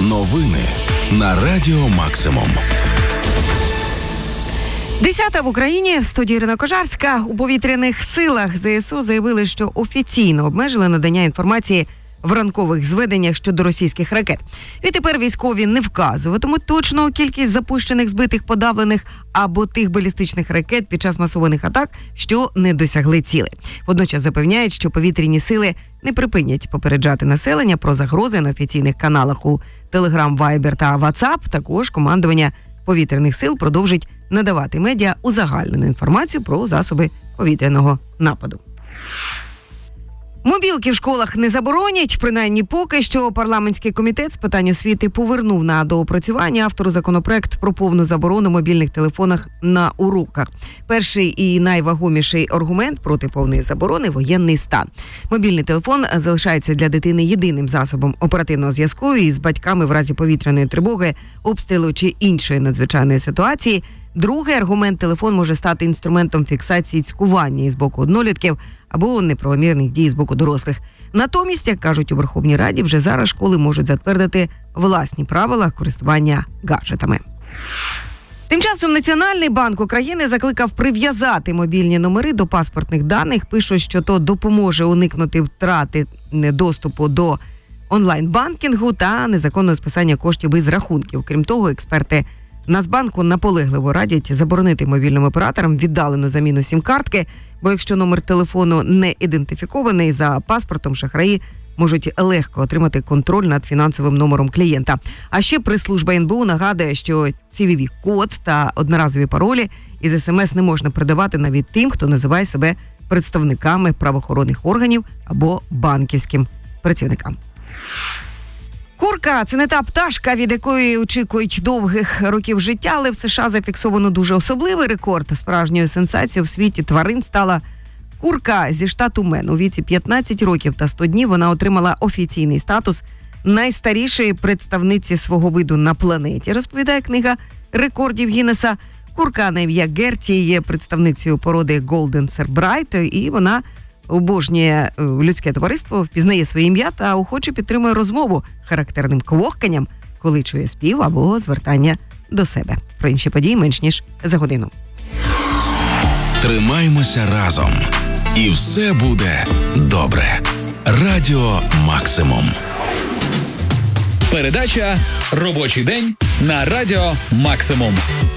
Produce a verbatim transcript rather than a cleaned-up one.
Новини на Радіо Максимум. Десята в Україні, в студії Ірина Кожарська. У повітряних силах ЗСУ заявили, що офіційно обмежили надання інформації в ранкових зведеннях щодо російських ракет. Відтепер військові не вказуватимуть точну кількість запущених, збитих, подавлених або тих балістичних ракет під час масованих атак, що не досягли цілей. Водночас запевняють, що повітряні сили не припинять попереджати населення про загрози на офіційних каналах у Telegram, Viber та WhatsApp. Також командування повітряних сил продовжить надавати медіа узагальнену інформацію про засоби повітряного нападу. Мобілки в школах не заборонять, принаймні поки що. Парламентський комітет з питань освіти повернув на доопрацювання автору законопроект про повну заборону мобільних телефонах на уроках. Перший і найвагоміший аргумент проти повної заборони – воєнний стан. Мобільний телефон залишається для дитини єдиним засобом оперативного зв'язку із батьками в разі повітряної тривоги, обстрілу чи іншої надзвичайної ситуації. Другий аргумент – телефон може стати інструментом фіксації цькування із боку однолітків або неправомірних дій з боку дорослих. Натомість, як кажуть у Верховній Раді, вже зараз школи можуть затвердити власні правила користування гаджетами. Тим часом Національний банк України закликав прив'язати мобільні номери до паспортних даних. Пишуть, що то допоможе уникнути втрати доступу до онлайн-банкінгу та незаконного списання коштів із рахунків. Крім того, експерти Нацбанку наполегливо радять заборонити мобільним операторам віддалену заміну сім-картки, бо якщо номер телефону не ідентифікований за паспортом, шахраї можуть легко отримати контроль над фінансовим номером клієнта. А ще прес-служба ен бе у нагадує, що сі ві ві-код та одноразові паролі із смс не можна передавати навіть тим, хто називає себе представниками правоохоронних органів або банківським працівникам. Курка – це не та пташка, від якої очікують довгих років життя, але в США зафіксовано дуже особливий рекорд. Справжньою сенсацією в світі тварин стала курка зі штату Мен. У віці п'ятнадцять років та сто днів вона отримала офіційний статус найстарішої представниці свого виду на планеті, розповідає книга рекордів Гіннеса. Курка на ім'я Герті є представницею породи Golden Cerbright, і вона обожнює людське товариство, впізнає своє ім'я та охоче підтримує розмову характерним квохканням, коли чує спів або звертання до себе. Про інші події менш ніж за годину. Тримаймося разом. І все буде добре. Радіо Максимум. Передача «Робочий день» на Радіо Максимум.